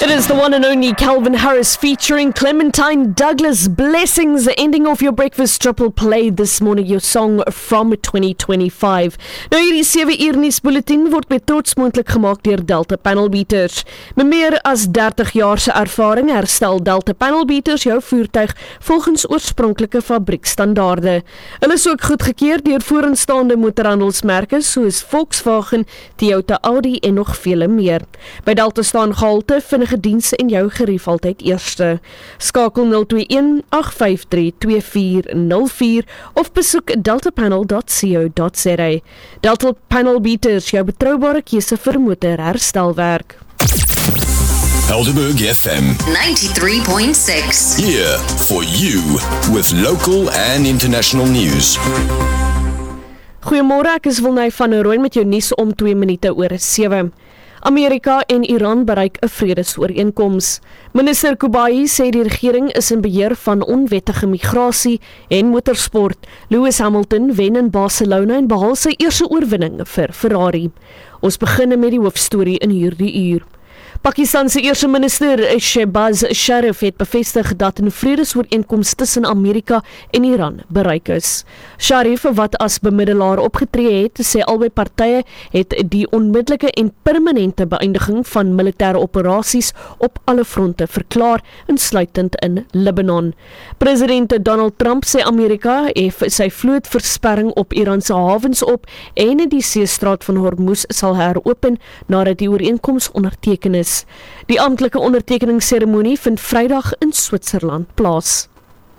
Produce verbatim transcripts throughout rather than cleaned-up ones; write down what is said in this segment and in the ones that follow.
It is the one and only Calvin Harris featuring Clementine Douglas. Blessings, ending off your breakfast triple play this morning, your song from twenty twenty-five. Nou hierdie sewe uur nuus bulletin word met trots moontlik gemaak deur Delta Panel Beaters. Met meer as dertig jaar se ervaring herstel Delta Panel Beaters jou voertuig volgens oorspronklike fabriekstandaarde. Hulle is ook goedgekeur deur vooraanstaande motorhandelsmerke soos Volkswagen, Toyota, Audi en nog vele meer. By Delta staan gehalte vinnige diens en jou gerief altyd eerste. Skakel nul twee een agt vyf drie twee vier nul vier of besoek deltapanel dot co dot za. Delta Panel Beaters, jou betroubare keuse vir motorherstelwerk. Helderberg F M ninety-three point six. Here for you with local and international news. Goeiemôre, ek is Wilney van der Rooyen met jou nuus om twee minute oor sewe. Amerika en Iran bereik 'n vredesooreenkoms. Minister Kubayi sê die regering is in beheer van onwettige migrasie en motorsport. Lewis Hamilton wen in Barcelona en behaal sy eerste oorwinning vir Ferrari. Ons begin met die hoofstorie in hierdie uur. Pakistan se eerste minister Shehbaz Sharif het bevestig dat 'n vredesooreenkoms tussen Amerika en Iran bereik is. Sharif, wat as bemiddelaar opgetree het, sê albei partye het die onmiddellike en permanente beëindiging van militêre operasies op alle fronte verklaar, insluitend in Libanon. President Donald Trump sê Amerika hef sy vlootversperring op Iran se hawens op en die seestraat van Hormuz sal heropen nadat die ooreenkoms onderteken is. Die amptelike ondertekeningsseremonie vind Vrydag in Switserland plaas.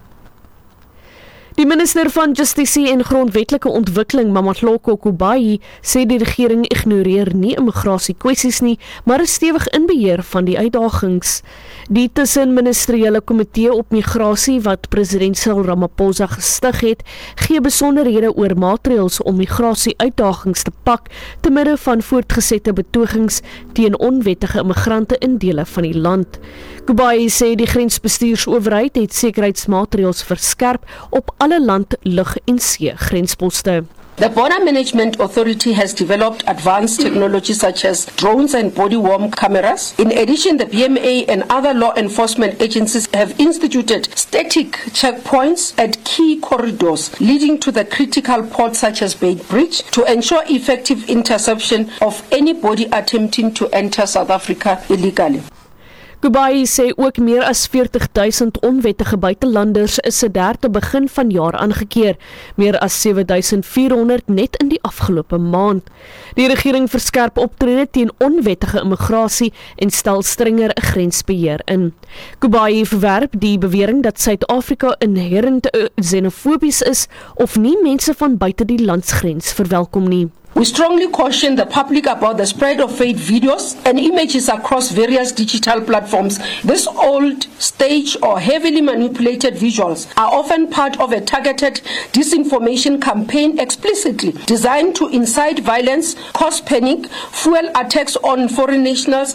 Die minister van Justisie en Grondwetlike Ontwikkeling, Mamathloko Kubayi, sê die regering ignoreer nie immigrasiekwessies nie, maar is stewig in beheer van die uitdagings. Die tussenministeriële komitee op migrasie wat president Cyril Ramaphosa gestig het, gee besonderhede oor maatreëls om migrasie uitdagings te pak te midde van voortgesette betogings teen onwettige immigrante in dele van die land. Kubayi sê die grensbestuursowerheid het sekuriteitsmaatreëls verskerp op alle land, lug en see grensposte. The Border Management Authority has developed advanced technology such as drones and body-worn cameras. In addition, the B M A and other law enforcement agencies have instituted static checkpoints at key corridors leading to the critical ports such as Bay Bridge to ensure effective interception of anybody attempting to enter South Africa illegally. Kubayi sê ook meer as veertig duisend onwettige buitelanders is sedert te begin van jaar aangekeer, meer as sewe duisend vier honderd net in die afgelope maand. Die regering verskerp optrede teen onwettige immigrasie en stel strenger grensbeheer in. Kubayi verwerp die bewering dat Suid-Afrika inherent xenofobies is of nie mense van buite die landsgrens verwelkom nie. We strongly caution the public about the spread of fake videos and images across various digital platforms. These old, staged or heavily manipulated visuals are often part of a targeted disinformation campaign explicitly designed to incite violence, cause panic, fuel attacks on foreign nationals.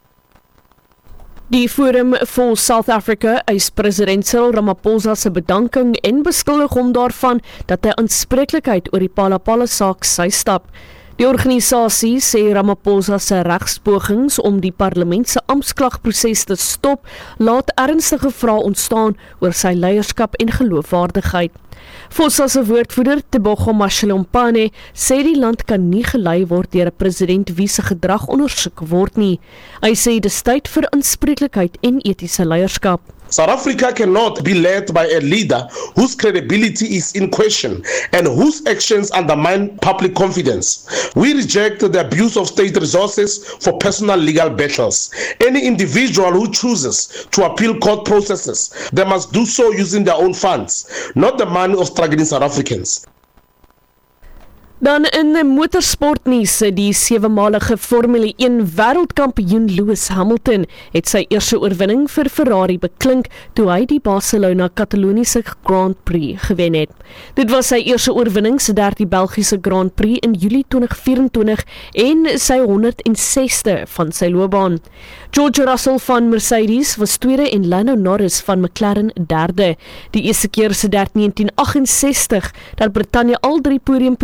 Die Forum for South Africa eis president Cyril Ramaphosa se bedanking en beskuldig hom daarvan dat hy aanspreeklikheid oor die Palapala saak sy stap. Die organisasie sê Ramaphosa se regspogings om die parlement se amptklagproses te stop, laat ernstige vrae ontstaan oor sy leierskap en geloofwaardigheid. Fossa se woordvoerder Tebogo Mashelompane sê die land kan nie gelei word deur 'n president wie se gedrag ondersoek word nie. Hy sê dis tyd vir aanspreeklikheid en etiese leierskap. South Africa cannot be led by a leader whose credibility is in question and whose actions undermine public confidence. We reject the abuse of state resources for personal legal battles. Any individual who chooses to appeal court processes, they must do so using their own funds, not the money of struggling South Africans. Dan in die motorsportnuus, die sewemalige Formule een wêreldkampioen Lewis Hamilton het sy eerste oorwinning vir Ferrari beklink toe hy die Barcelona Kataloniese Grand Prix gewen het. Dit was sy eerste oorwinning sedert die Belgiese Grand Prix in Julie twintig vyf-en-twintig en sy honderd en sesde van sy loopbaan. George Russell van Mercedes was tweede en Lando Norris van McLaren derde. Die eerste keer sedert negentien agt ses dat Brittanje al drie podiumposisies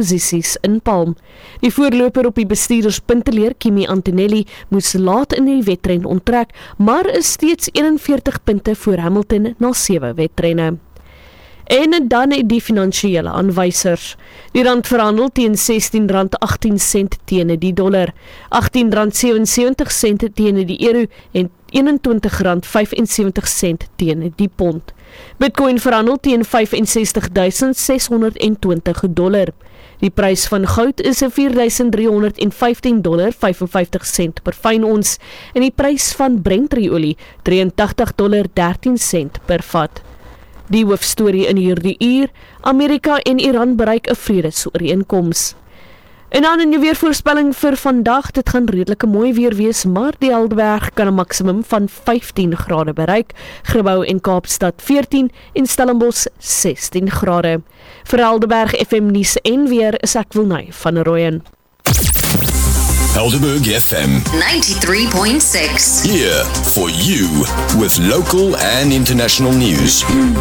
opsies inpalm. Die voorloper op die bestuurderspunteleer, Kimi Antonelli, moes laat in die wedren onttrek, maar is steeds eenenveertig punte voor Hamilton na sewe wedrenne. En dan die finansiële aanwysers. Die rand verhandel teen sestien rand agtien sent teen die dollar, agtien rand sewensewentig sent teen die euro en eenentwintig rand vyfensewentig sent teen die pond. Bitcoin verhandel teen vyf en sestig duisend ses honderd twintig dollar. Die prys van goud is vier duisend drie honderd vyftien dollar vyfenvyftig sent per fyn ons en die prys van Brent-olie drie en tagtig dollar dertien sent per vat. Die hoofstorie in hierdie uur, Amerika en Iran bereik 'n vredesooreenkoms. En dan in die weervoorspelling vir vandag, dit gaan redelike mooi weer wees, maar die Helderberg kan 'n maksimum van vyftien grade bereik, Grabouw en Kaapstad veertien en Stellenbosch sestien grade. Vir Helderberg F M nuus en weer is ek Wilnay van Rooyen. Helderberg F M ninety-three point six. here for you with local and international news.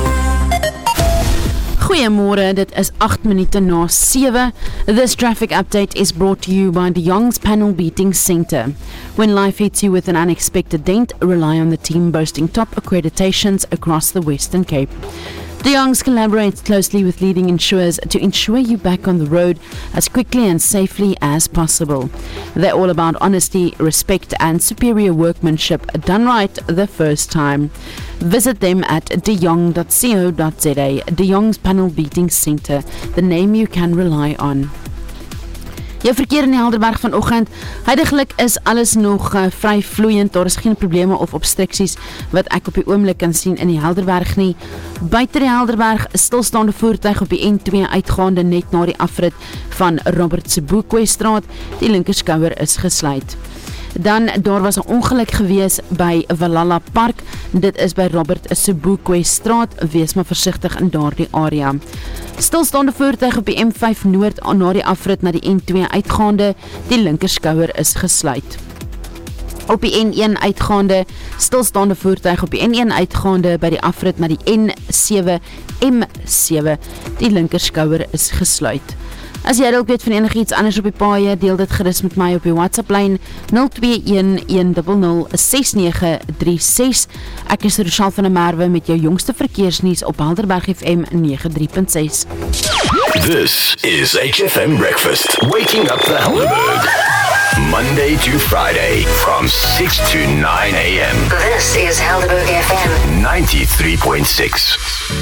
Goeiemôre, dit is agt minute na sewe. This traffic update is brought to you by De Jong's Panel Beating Centre. When life hits you with an unexpected dent, rely on the team boasting top accreditations across the Western Cape. De Jong's collaborates closely with leading insurers to ensure you back on the road as quickly and safely as possible. They're all about honesty, respect and superior workmanship done right the first time. Visit them at de jong dot co dot za. De Jong's Panel Beating Centre, the name you can rely on. Jou verkeer in die Helderberg vanoggend, huidiglik is alles nog uh, vry vloeiend, daar is geen probleme of obstruksies wat ek op die oomblik kan sien in die Helderberg nie. Buite die Helderberg, stilstaande voertuig op die N twee uitgaande net na die afrit van Robert Sobukwe straat, die linkerskouer is gesluit. Dan, daar was 'n ongeluk gewees by Valhalla Park, dit is by Robert Sobukwe straat, wees maar versigtig in daardie area. Stilstaande voertuig op die M vyf Noord na die afrit na die N twee uitgaande, die linkerskouer is gesluit. Op die N een uitgaande, stilstaande voertuig op die N een uitgaande by die afrit na die N sewe M sewe, die linkerskouer is gesluit. As jy dalk weet van enigiets anders op die paaie, deel dit gerus met my op die WhatsApp-lyn nul twee een een nul nul ses nege drie ses. Ek is Rochelle van der Merwe met jou jongste verkeersnuus op Helderberg F M ninety-three point six. This is H F M Breakfast, waking up the Helderberg. Monday to Friday from six to nine a.m. This is Helderberg F M ninety-three point six.